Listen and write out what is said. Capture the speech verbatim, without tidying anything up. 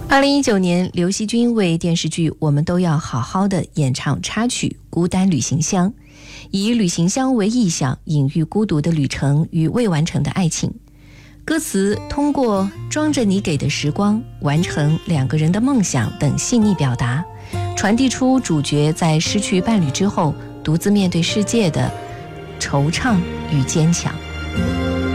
二零一九年，刘惜君为电视剧《我们都要好好的》演唱插曲《孤单旅行箱》，以旅行箱为意象，隐喻孤独的旅程与未完成的爱情。歌词通过装着你给的时光，完成两个人的梦想等细腻表达，传递出主角在失去伴侣之后独自面对世界的惆怅与坚强。